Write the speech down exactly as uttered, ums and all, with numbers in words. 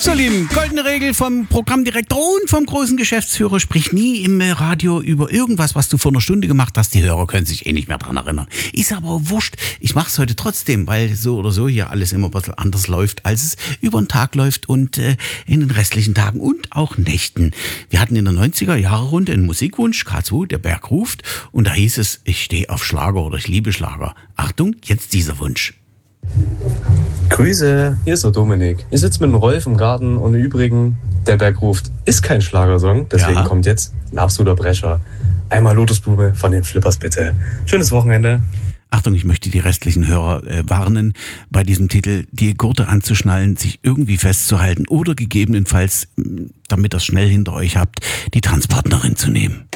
So, Lieben, goldene Regel vom Programmdirektor und vom großen Geschäftsführer: Sprich nie im Radio über irgendwas, was du vor einer Stunde gemacht hast. Die Hörer können sich eh nicht mehr dran erinnern. Ist aber wurscht. Ich mach's heute trotzdem, weil so oder so hier alles immer ein bisschen anders läuft, als es über den Tag läuft und äh, in den restlichen Tagen und auch Nächten. Wir hatten in der neunziger-Jahre-Runde einen Musikwunsch, K zwei, der Berg ruft, und da hieß es, ich stehe auf Schlager oder ich liebe Schlager. Achtung, jetzt dieser Wunsch. Grüße, hier ist der Dominik. Ich sitze mit dem Rolf im Garten und im Übrigen, der Berg ruft, ist kein Schlagersong, deswegen ja. Kommt jetzt ein absoluter Brecher. Einmal Lotusblume von den Flippers bitte. Schönes Wochenende. Achtung, ich möchte die restlichen Hörer äh, warnen, bei diesem Titel die Gurte anzuschnallen, sich irgendwie festzuhalten oder gegebenenfalls, damit ihr es schnell hinter euch habt, die Tanzpartnerin zu nehmen.